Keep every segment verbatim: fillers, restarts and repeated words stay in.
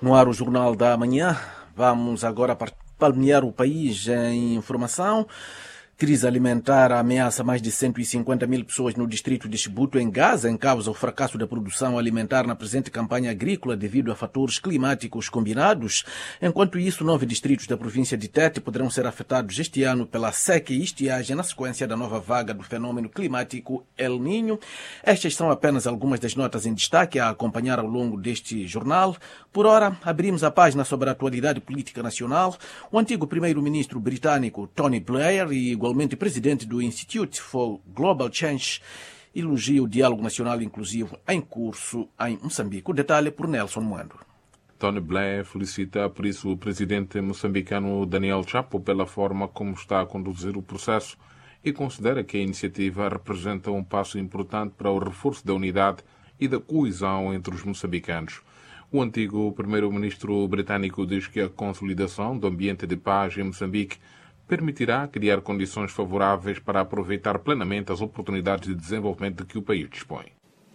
No ar, o Jornal da Manhã. Vamos agora palmear o país em informação. Crise alimentar ameaça mais de cento e cinquenta mil pessoas no distrito de Chibuto, em Gaza, em causa o fracasso da produção alimentar na presente campanha agrícola devido a fatores climáticos combinados. Enquanto isso, nove distritos da província de Tete poderão ser afetados este ano pela seca e estiagem na sequência da nova vaga do fenômeno climático El Niño. Estas são apenas algumas das notas em destaque a acompanhar ao longo deste jornal. Por ora, abrimos a página sobre a atualidade política nacional. O antigo primeiro-ministro britânico Tony Blair e igualmente presidente do Institute for Global Change, elogia o diálogo nacional inclusivo em curso em Moçambique. O detalhe por Nelson Moando. Tony Blair felicita por isso o presidente moçambicano Daniel Chapo pela forma como está a conduzir o processo e considera que a iniciativa representa um passo importante para o reforço da unidade e da coesão entre os moçambicanos. O antigo primeiro-ministro britânico diz que a consolidação do ambiente de paz em Moçambique permitirá criar condições favoráveis para aproveitar plenamente as oportunidades de desenvolvimento de que o país dispõe.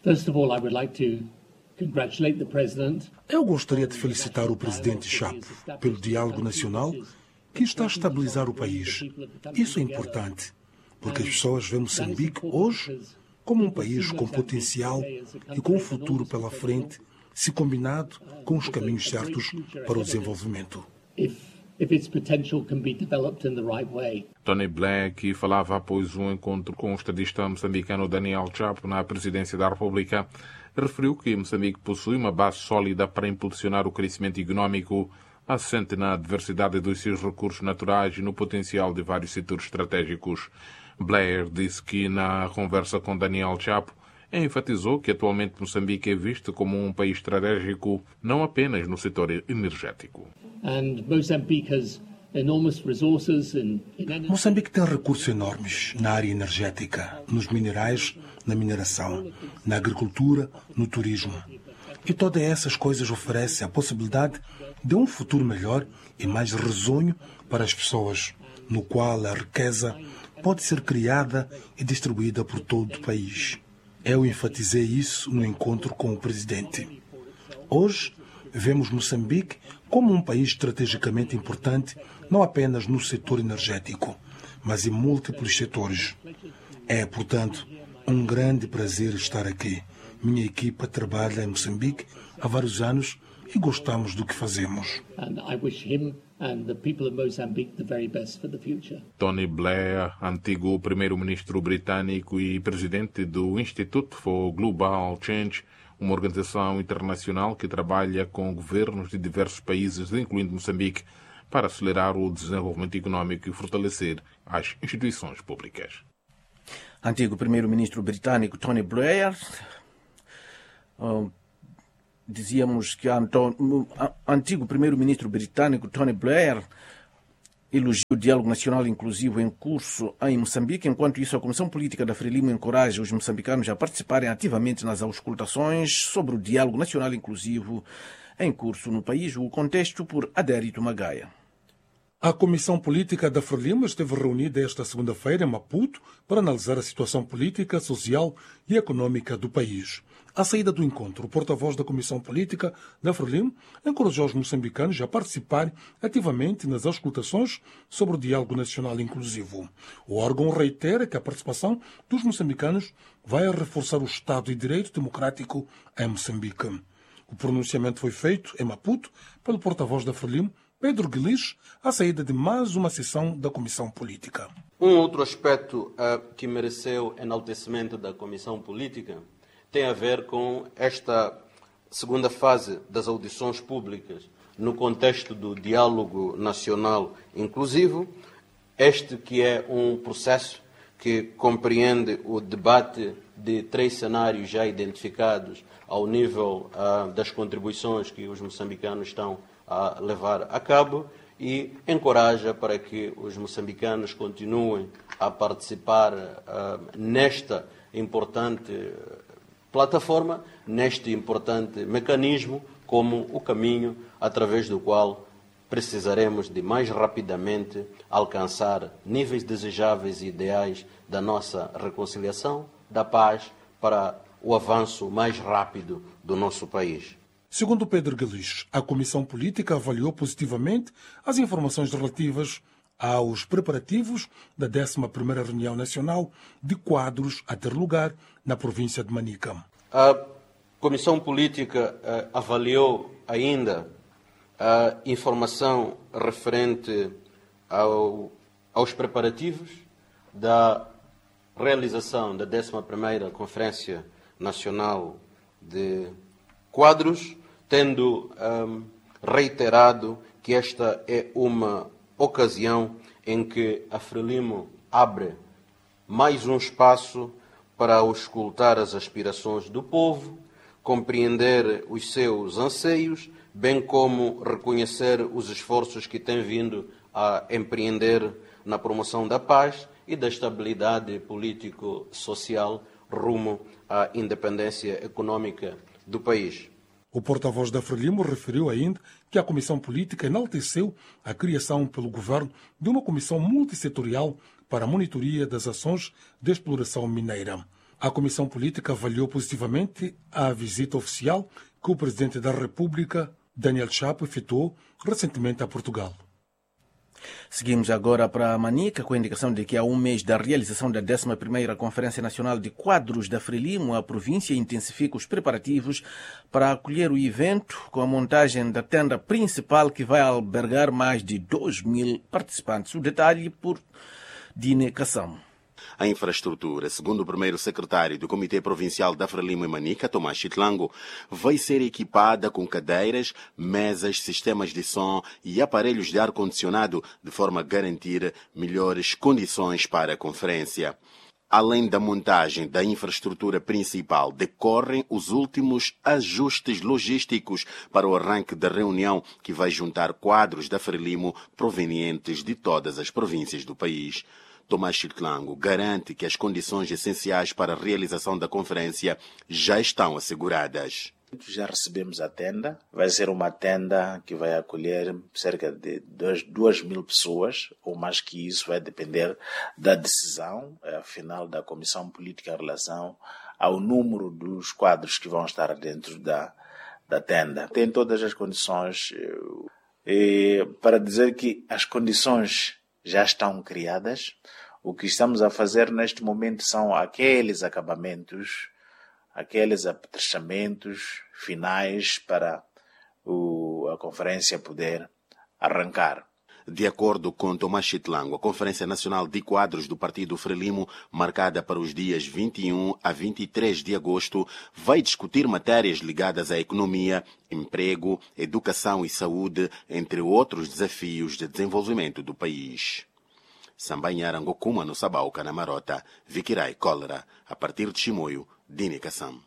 Eu gostaria de felicitar o presidente Chapo pelo diálogo nacional que está a estabilizar o país. Isso é importante, porque as pessoas veem Moçambique hoje como um país com potencial e com um futuro pela frente, se combinado com os caminhos certos para o desenvolvimento. If its potential can be developed in the right way. Tony Blair, que falava após um encontro com o estadista moçambicano Daniel Chapo na presidência da República, referiu que Moçambique possui uma base sólida para impulsionar o crescimento económico, assente na diversidade dos seus recursos naturais e no potencial de vários setores estratégicos. Blair disse que, na conversa com Daniel Chapo, enfatizou que atualmente Moçambique é visto como um país estratégico, não apenas no setor energético. And Mozambique has enormous resources in, in energy. Moçambique tem recursos enormes na área energética, nos minerais, na mineração, na agricultura, no turismo. E todas essas coisas oferecem a possibilidade de um futuro melhor e mais risonho para as pessoas, no qual a riqueza pode ser criada e distribuída por todo o país. Eu enfatizei isso no encontro com o presidente. Hoje, vemos Moçambique como um país estrategicamente importante, não apenas no setor energético, mas em múltiplos setores. É, portanto, um grande prazer estar aqui. Minha equipa trabalha em Moçambique há vários anos e gostamos do que fazemos. And I wish him and the people of Mozambique the very best for the future. Tony Blair, antigo primeiro-ministro britânico e presidente do Institute for Global Change, uma organização internacional que trabalha com governos de diversos países, incluindo Moçambique, para acelerar o desenvolvimento económico e fortalecer as instituições públicas. Antigo primeiro-ministro britânico Tony Blair. Uh, dizíamos que o antigo primeiro-ministro britânico Tony Blair elogia o diálogo nacional inclusivo em curso em Moçambique. Enquanto isso, a Comissão Política da Frelimo encoraja os moçambicanos a participarem ativamente nas auscultações sobre o diálogo nacional inclusivo em curso no país. O contexto por Adérito Magaia. A Comissão Política da Frelimo esteve reunida esta segunda-feira em Maputo para analisar a situação política, social e econômica do país. À saída do encontro, o porta-voz da Comissão Política da Frelimo encorajou os moçambicanos a participarem ativamente nas auscultações sobre o diálogo nacional inclusivo. O órgão reitera que a participação dos moçambicanos vai reforçar o Estado de Direito democrático em Moçambique. O pronunciamento foi feito em Maputo pelo porta-voz da Frelimo, Pedro Guilis, à saída de mais uma sessão da Comissão Política. Um outro aspecto uh, que mereceu enaltecimento da Comissão Política tem a ver com esta segunda fase das audições públicas no contexto do diálogo nacional inclusivo, este que é um processo que compreende o debate de três cenários já identificados ao nível uh, das contribuições que os moçambicanos estão a levar a cabo e encoraja para que os moçambicanos continuem a participar uh, nesta importante plataforma, neste importante mecanismo, como o caminho através do qual precisaremos de mais rapidamente alcançar níveis desejáveis e ideais da nossa reconciliação, da paz, para o avanço mais rápido do nosso país. Segundo Pedro Guelis, a Comissão Política avaliou positivamente as informações relativas aos preparativos da décima primeira Reunião Nacional de Quadros a ter lugar na província de Manica. A Comissão Política uh, avaliou ainda a informação referente ao, aos preparativos da realização da décima primeira Conferência Nacional de Quadros, tendo um, reiterado que esta é uma ocasião em que a Frelimo abre mais um espaço para auscultar as aspirações do povo, compreender os seus anseios, bem como reconhecer os esforços que tem vindo a empreender na promoção da paz e da estabilidade político-social rumo à independência econômica do país. O porta-voz da Frelimo referiu ainda que a Comissão Política enalteceu a criação pelo governo de uma comissão multissetorial para a monitoria das ações de exploração mineira. A Comissão Política avaliou positivamente a visita oficial que o Presidente da República, Daniel Chapo, efetuou recentemente a Portugal. Seguimos agora para Manica, com a indicação de que há um mês da realização da décima primeira Conferência Nacional de Quadros da Frelimo, a província intensifica os preparativos para acolher o evento com a montagem da tenda principal que vai albergar mais de dois mil participantes. O detalhe por Dine Kassam. A infraestrutura, segundo o primeiro secretário do Comitê Provincial da Frelimo e Manica, Tomás Chitlango, vai ser equipada com cadeiras, mesas, sistemas de som e aparelhos de ar-condicionado, de forma a garantir melhores condições para a conferência. Além da montagem da infraestrutura principal, decorrem os últimos ajustes logísticos para o arranque da reunião, que vai juntar quadros da Frelimo provenientes de todas as províncias do país. Tomás Chitlango garante que as condições essenciais para a realização da conferência já estão asseguradas. Já recebemos a tenda. Vai ser uma tenda que vai acolher cerca de duas mil pessoas, ou mais que isso, vai depender da decisão é, final da Comissão Política em relação ao número dos quadros que vão estar dentro da, da tenda. Tem todas as condições e, para dizer que as condições já estão criadas. O que estamos a fazer neste momento são aqueles acabamentos, aqueles apetrechamentos finais para o, a conferência poder arrancar. De acordo com Tomás Chitlango, a Conferência Nacional de Quadros do Partido Frelimo, marcada para os dias vinte e um a vinte e três de agosto, vai discutir matérias ligadas à economia, emprego, educação e saúde, entre outros desafios de desenvolvimento do país. Sambanharangokuma no Sabau, Canamarota, Vikirai, Cólera, a partir de Chimoio, Dine Kassam.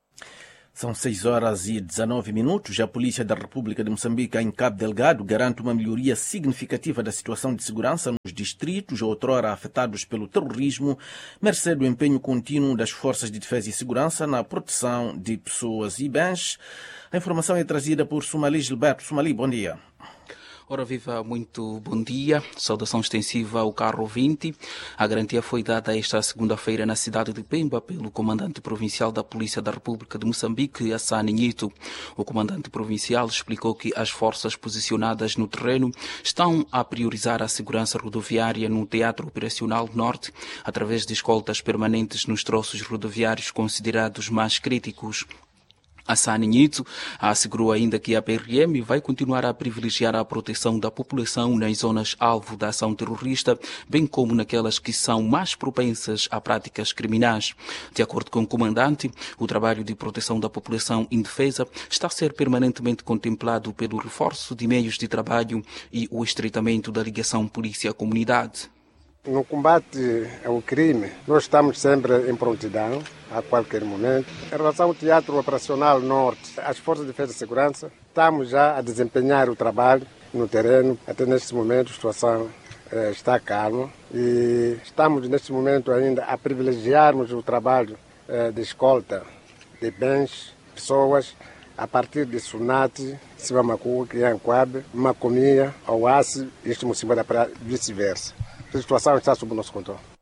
São seis horas e dezenove minutos. A Polícia da República de Moçambique, em Cabo Delgado, garante uma melhoria significativa da situação de segurança nos distritos outrora afetados pelo terrorismo, mercê do empenho contínuo das Forças de Defesa e Segurança na proteção de pessoas e bens. A informação é trazida por Sumali Gilberto. Sumali, bom dia. Ora viva, muito bom dia. Saudação extensiva ao carro vinte. A garantia foi dada esta segunda-feira na cidade de Pemba pelo comandante provincial da Polícia da República de Moçambique, Hassani Nhito. O comandante provincial explicou que as forças posicionadas no terreno estão a priorizar a segurança rodoviária no Teatro Operacional Norte, através de escoltas permanentes nos troços rodoviários considerados mais críticos. Hassani Nhito assegurou ainda que a P R M vai continuar a privilegiar a proteção da população nas zonas alvo da ação terrorista, bem como naquelas que são mais propensas a práticas criminais. De acordo com o comandante, o trabalho de proteção da população indefesa está a ser permanentemente contemplado pelo reforço de meios de trabalho e o estreitamento da ligação polícia-comunidade. No combate ao crime, nós estamos sempre em prontidão, a qualquer momento. Em relação ao Teatro Operacional Norte, as Forças de Defesa e Segurança, estamos já a desempenhar o trabalho no terreno. Até neste momento a situação eh, está calma e estamos neste momento ainda a privilegiarmos o trabalho eh, de escolta de bens, pessoas, a partir de Sunati, Sibamacu, Quianquabe, Macomia, Oace, isto Mocimboa para vice-versa. A situação está sob o nosso controle.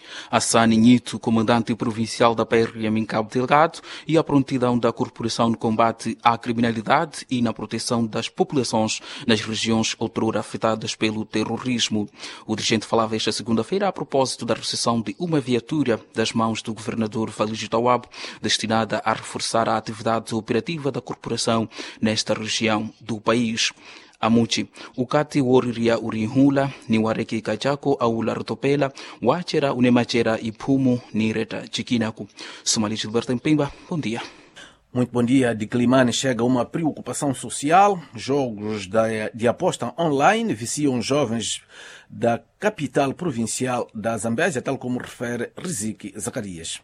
Hassani Nito, comandante provincial da P R M em Cabo Delgado, e a prontidão da Corporação no combate à criminalidade e na proteção das populações nas regiões outrora afetadas pelo terrorismo. O dirigente falava esta segunda-feira a propósito da recepção de uma viatura das mãos do governador Valígio Tawabo, destinada a reforçar a atividade operativa da corporação nesta região do país. Amuchi, ukati woriria urihula ni wareki kachako au lartopela wachera unemachera ipumu ni reta chikinaku. Somali Gilberto Mpimba, bom dia. Muito bom dia. De Climane chega uma preocupação social. Jogos de, de aposta online viciam jovens da capital provincial da Zambésia, tal como refere Riziki Zacarias.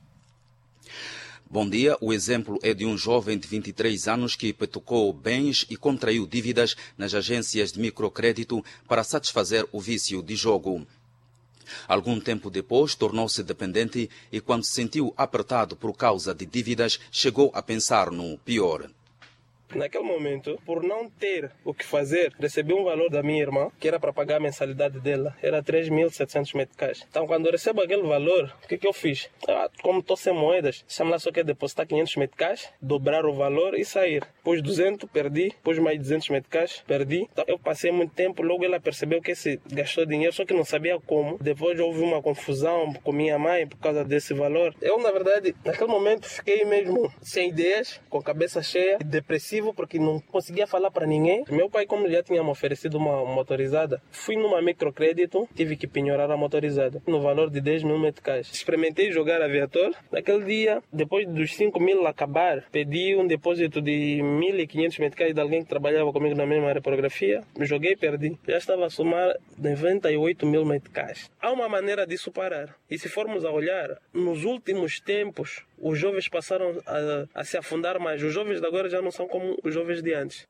Bom dia. O exemplo é de um jovem de vinte e três anos que petocou bens e contraiu dívidas nas agências de microcrédito para satisfazer o vício de jogo. Algum tempo depois, tornou-se dependente e, quando se sentiu apertado por causa de dívidas, chegou a pensar no pior. Naquele momento, por não ter o que fazer, recebi um valor da minha irmã, que era para pagar a mensalidade dela. Era três mil e setecentos meticais. Então, quando eu recebo aquele valor, o que, que eu fiz? Ah, como estou sem moedas, chamo lá só que é depositar quinhentos meticais, dobrar o valor e sair. Pus duzentos, perdi. Pus mais duzentos meticais, perdi. Então, eu passei muito tempo, logo ela percebeu que se gastou dinheiro, só que não sabia como. Depois houve uma confusão com minha mãe por causa desse valor. Eu, na verdade, naquele momento, fiquei mesmo sem ideias, com a cabeça cheia, depressivo, porque não conseguia falar para ninguém. Meu pai, como já tinha me oferecido uma motorizada, fui numa microcrédito, tive que penhorar a motorizada no valor de dez mil meticais. Experimentei jogar aviator. Naquele dia, depois dos cinco mil acabar, pedi um depósito de mil e quinhentos meticais de alguém que trabalhava comigo na mesma aerografia. Joguei e perdi. Já estava a somar noventa e oito mil meticais. Há uma maneira disso parar. E se formos a olhar, nos últimos tempos, os jovens passaram a, a se afundar mais. Os jovens de agora já não são como os jovens de antes.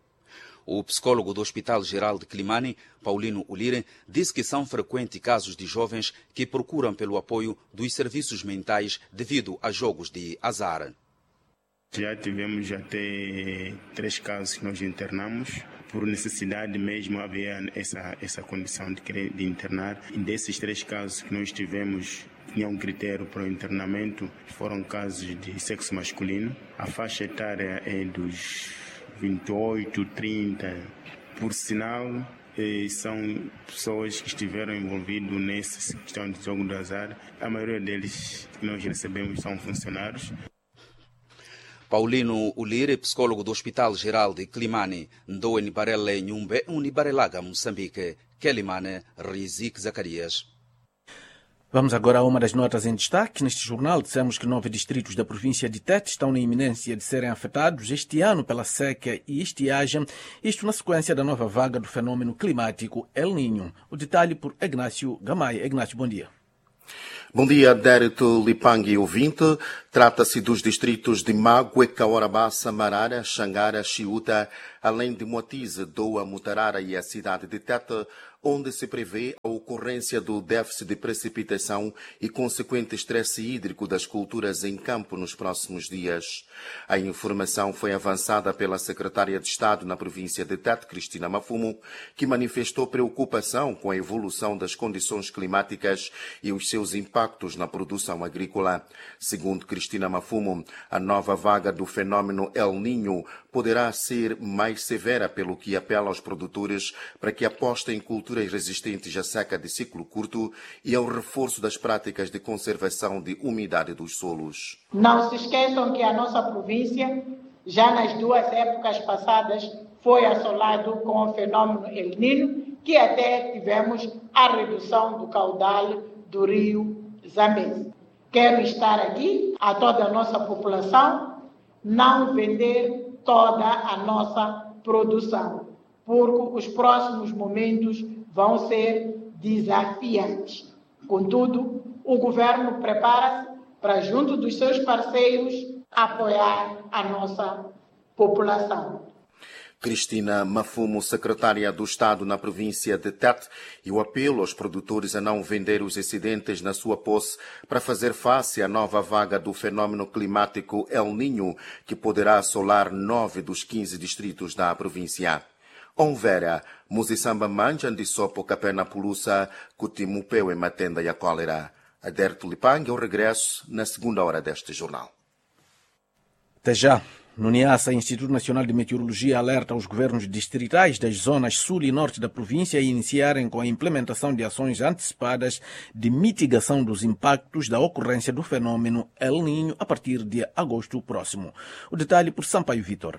O psicólogo do Hospital Geral de Climane, Paulino Ulire, disse que são frequentes casos de jovens que procuram pelo apoio dos serviços mentais devido a jogos de azar. Já tivemos até três casos que nós internamos. Por necessidade mesmo havia essa, essa condição de, de internar. E desses três casos que nós tivemos, tinha um critério para o internamento, foram casos de sexo masculino. A faixa etária é dos vinte e oito, trinta. Por sinal, são pessoas que estiveram envolvidas nessa questão de jogo do azar. A maioria deles que nós recebemos são funcionários. Paulino Ulire, psicólogo do Hospital Geral de Climane, Ndoe Nibarele Nhumbe, Unibarelaga, Moçambique, Kelimane, Riziki Zacarias. Vamos agora a uma das notas em destaque. Neste jornal dissemos que nove distritos da província de Tete estão na iminência de serem afetados este ano pela seca e estiagem, isto na sequência da nova vaga do fenômeno climático El Niño. O detalhe por Ignácio Gamaia. Ignácio, bom dia. Bom dia, Dérito Lipangue ouvinte. Trata-se dos distritos de Mague, Caorabá, Samarara, Xangara, Chiuta, além de Moatize, Doa, Mutarara e a cidade de Tete, onde se prevê a ocorrência do déficit de precipitação e consequente estresse hídrico das culturas em campo nos próximos dias. A informação foi avançada pela secretária de Estado na província de Tete, Cristina Mafumo, que manifestou preocupação com a evolução das condições climáticas e os seus impactos na produção agrícola. Segundo Cristina Mafumo, a nova vaga do fenômeno El Niño poderá ser mais severa, pelo que apela aos produtores para que apostem em culturas resistentes à seca de ciclo curto e ao reforço das práticas de conservação de umidade dos solos. Não se esqueçam que a nossa província, já nas duas épocas passadas, foi assolado com o fenômeno El Niño, que até tivemos a redução do caudal do rio Zambésia. Quero estar aqui a toda a nossa população, não vender toda a nossa produção, porque os próximos momentos vão ser desafiantes. Contudo, o governo prepara-se para, junto dos seus parceiros, apoiar a nossa população. Cristina Mafumo, secretária do Estado na província de Tete, e o apelo aos produtores a não vender os excedentes na sua posse para fazer face à nova vaga do fenômeno climático El Niño, que poderá assolar nove dos quinze distritos da província. Onvera, Musisamba Manjan de Sopo Capena Pulusa, Kutimupeu e Matenda e a Cólera. Adérito Lipang, eu regresso na segunda hora deste jornal. Até já. No Niassa, o Instituto Nacional de Meteorologia alerta os governos distritais das zonas sul e norte da província a iniciarem com a implementação de ações antecipadas de mitigação dos impactos da ocorrência do fenômeno El Niño a partir de agosto próximo. O detalhe por Sampaio Vitor.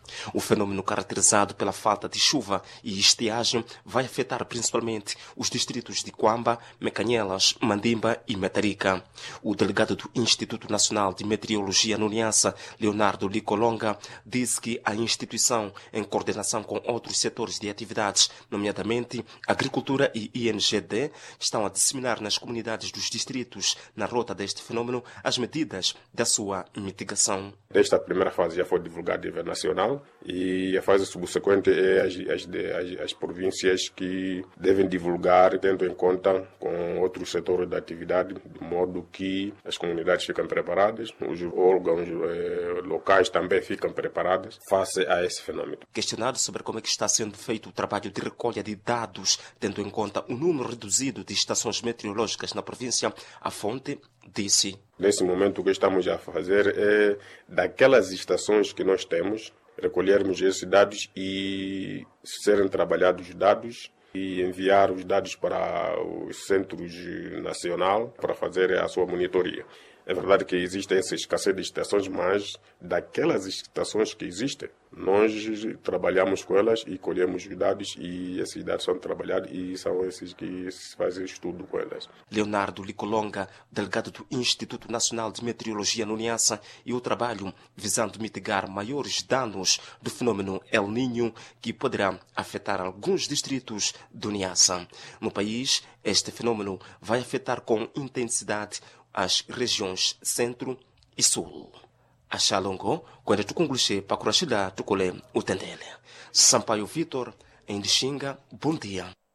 O fenômeno caracterizado pela falta de chuva e estiagem vai afetar principalmente os distritos de Quamba, Mecanhelas, Mandimba e Metarica. O delegado do Instituto Nacional de Meteorologia no Niassa, Leonardo Licolonga, disse que a instituição, em coordenação com outros setores de atividades, nomeadamente agricultura e I N G D, estão a disseminar nas comunidades dos distritos, na rota deste fenômeno, as medidas da sua mitigação. Esta primeira fase já foi divulgada a nível nacional e a fase subsequente é as, as, as, as províncias que devem divulgar, tendo em conta com outros setores da atividade, de modo que as comunidades ficam preparadas, os órgãos eh, locais também ficam preparados face a esse fenômeno. Questionado sobre como é que está sendo feito o trabalho de recolha de dados, tendo em conta o número reduzido de estações meteorológicas na província, a fonte disse: nesse momento o que estamos a fazer é, daquelas estações que nós temos, recolhermos esses dados e serem trabalhados dados e enviar os dados para os centros nacional para fazer a sua monitoria. É verdade que existe essa escassez de estações, mas daquelas estações que existem, nós trabalhamos com elas e colhemos os dados e esses dados são trabalhados e são esses que se fazem estudo com elas. Leonardo Licolonga, delegado do Instituto Nacional de Meteorologia no Niassa, e o trabalho visando mitigar maiores danos do fenômeno El Niño que poderá afetar alguns distritos do Niassa. No país, este fenômeno vai afetar com intensidade as regiões centro e sul. Achalongo, quando tu concluir para curashida, tu colhe o tendele. Sampaio Vitor, em Xinga, bom dia.